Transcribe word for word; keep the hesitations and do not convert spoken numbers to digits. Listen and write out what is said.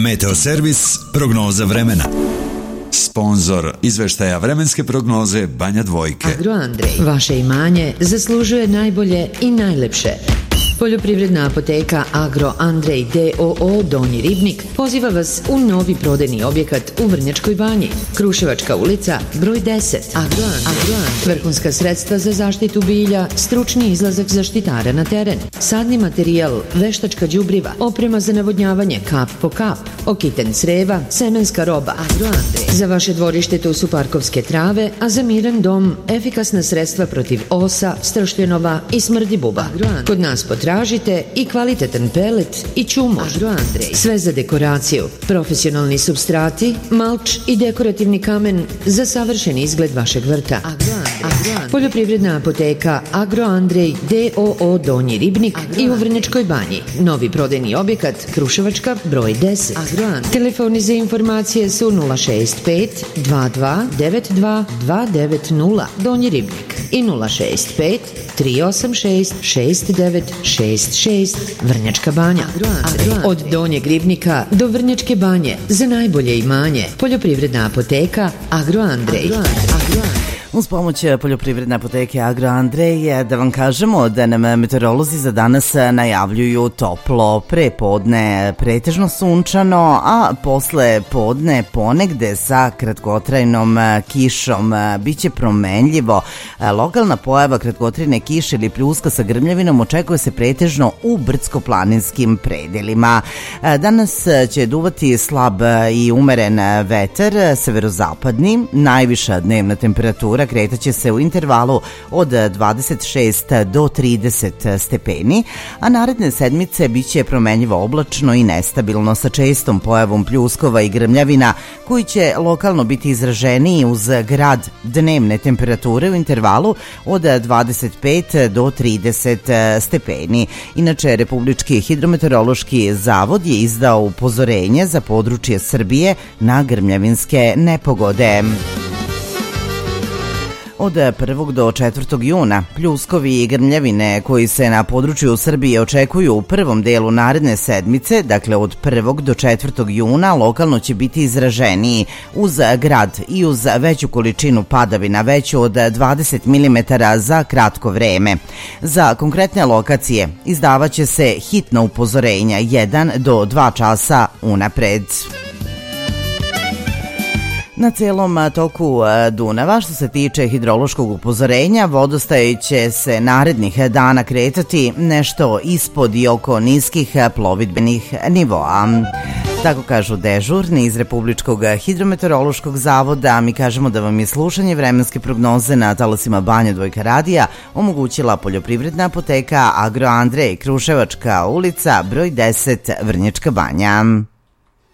Meteoservis, prognoza vremena. Sponzor izveštaja vremenske prognoze Banja Dvojke. Agroandrej, vaše imanje zaslužuje najbolje i najlepše. Poljoprivredna apoteka Agroandrej D O O Donji Ribnik poziva vas u novi prodajni objekat u Vrnjačkoj Banji. Kruševačka ulica, broj deset. Agroandrej. Vrhunska sredstva za zaštitu bilja, stručni izlazak zaštitara na teren, sadni materijal, veštačka đubriva, oprema za navodnjavanje kap po kap, okiten creva, semenska roba. Agroandrej. Za vaše dvorište tu su parkovske trave, a za miran dom efikasna sredstva protiv osa, stršljenova i smrdi buba. Agroandrej. Kod nas potražite i kvalitetan pelet i čumur. Agroandrej. Sve za dekoraciju, profesionalni supstrati, malč i dekorativni kamen za savršen izgled vašeg vrta. Agroandrej. Agroandrej. Poljoprivredna apoteka Agroandrej D O O Donji Ribnik i u Vrnjačkoj Banji. Novi prodajni objekat Kruševačka, broj deset. Agroandrej. Telefoni za informacije su nula šest pet dva dva devet dva dva devet nula Donji Ribnik i nula šest pet tri osam šest šest devet šest šest Vrnjačka Banja. Agroandrej. Od Donjeg Ribnika do Vrnjačke Banje za najbolje imanje. Poljoprivredna apoteka Agroandrej. Agroandrej. Uz pomoć poljoprivredne apoteke Agroandrej da vam kažemo da nam meteorolozi za danas najavljuju toplo prepodne, pretežno sunčano, a posle podne ponegde sa kratkotrajnom kišom. Biće promenljivo. Lokalna pojava kratkotrajne kiše ili pljuska sa grmljavinom očekuje se pretežno u brdsko-planinskim predelima. Danas će duvati slab i umeren vetar, severozapadni, najviša dnevna temperatura kretaće se u intervalu od dvadeset šest do trideset stepeni, a naredne sedmice biće promenljivo oblačno i nestabilno sa čestom pojavom pljuskova i grmljavina koji će lokalno biti izraženiji uz grad dnevne temperature u intervalu od dvadeset pet do trideset stepeni. Inače, Republički hidrometeorološki zavod je izdao upozorenje za područje Srbije na grmljavinske nepogode. Od prvog do četvrtog juna pljuskovi i grmljavine koji se na području Srbije očekuju u prvom delu naredne sedmice, dakle od prvog do četvrtog juna, lokalno će biti izraženiji uz grad i uz veću količinu padavina, veću od dvadeset milimetara za kratko vreme. Za konkretne lokacije izdavaće se hitna upozorenja jedan do dva časa unapred. Na celom toku Dunava, što se tiče hidrološkog upozorenja, vodostaj će se narednih dana kretati nešto ispod i oko niskih plovidbenih nivoa. Tako kažu dežurni iz Republičkog hidrometeorološkog zavoda. Mi kažemo da vam je slušanje vremenske prognoze na talasima Banja Dvojka radija omogućila poljoprivredna apoteka Agroandrej, Kruševačka ulica, broj deset, Vrnjačka Banja.